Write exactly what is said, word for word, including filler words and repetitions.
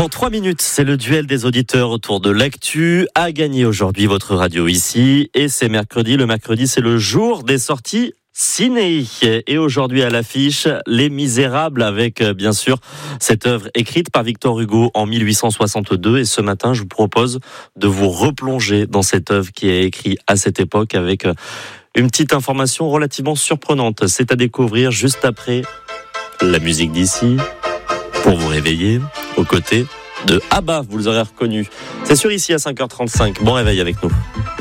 Dans trois minutes, c'est le duel des auditeurs autour de l'actu. A gagné aujourd'hui votre radio ici. Et c'est mercredi. Le mercredi, c'est le jour des sorties ciné. Et aujourd'hui à l'affiche, Les Misérables, avec bien sûr cette œuvre écrite par Victor Hugo en mille huit cent soixante-deux. Et ce matin, je vous propose de vous replonger dans cette œuvre qui est écrite à cette époque avec une petite information relativement surprenante. C'est à découvrir juste après la musique d'ici, pour vous réveiller, aux côtés de Abba, vous les aurez reconnus. C'est sûr ici à cinq heures trente-cinq. Bon réveil avec nous.